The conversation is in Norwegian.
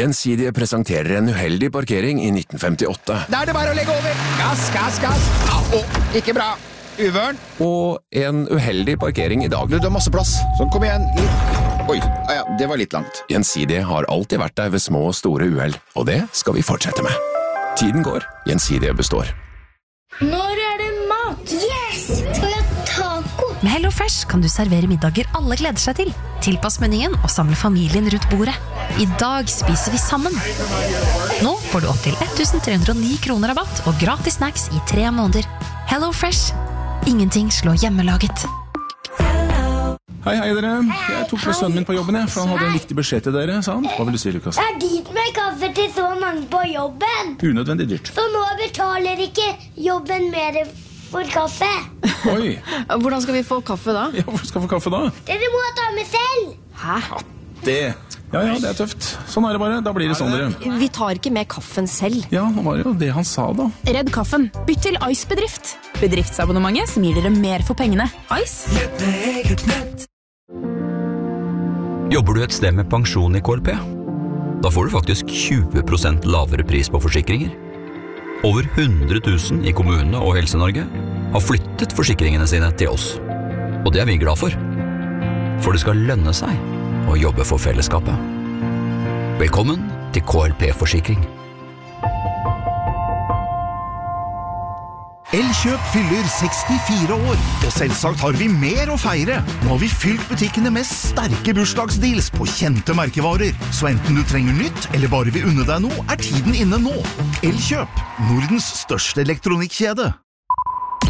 Gjensidige presenterer en uheldig parkering i 1958. Da det bare å legge over. Gass, gass, gass. Ikke bra. Uvørn. Og en uheldig parkering i dag. Du har masse plass. Sånn, kom igjen. Oi, ja, det var litt langt. Gjensidige har alltid vært der ved små og store uheld, og det skal vi fortsette med. Tiden går. Gjensidige består. Når det mat? Yes! Skal vi ha taco? Med HelloFresh kan du servere middager alle gleder seg til. Tilpass menyen og samle familien rundt bordet. I dag spiser vi sammen. Nå får du opp til 1309 kroner rabatt og gratis snacks i 3 måneder. HelloFresh. Ingenting slår hjemmelaget. Hei dere. Jeg tok med sønnen min på jobben, for han hadde en viktig beskjed til dere, sa han. Hva vil du si, Lukas? Det dyrt med kaffe til så mange på jobben. Unødvendig dyrt. Så nå betaler ikke jobben mer for kaffe. Oi. Hvordan skal vi få kaffe da? Ja, hvor skal vi få kaffe da? Dere må ta med selv. Hæ? Ja, det er tøft. Sånn er det bare. Da blir det sånn, dere. Vi tar ikke med kaffen selv. Ja, nå var det jo det han sa da. Redd kaffen. Bytt til Ice Bedrift. Bedriftsabonnementet som gir dere mer for pengene. Ice. Jobber du et sted med pensjon i KLP? Da får du faktisk 20% lavere pris på forsikringer. Over 100 000 i kommunene og Helse-Norge har flyttet forsikringene sine til oss. Og det er vi glad for. For det skal lønne seg å jobbe for fellesskapet. Velkommen til KLP-forsikring. Elkjøp fyller 64 år, og selvsagt har vi mer å feire. Nå har vi fylt butikkene med sterke bursdagsdeals på kjente merkevarer. Så enten du trenger nytt, eller bare vil unne deg noe, er tiden inne nå. Elkjøp, Nordens største elektronikkjede.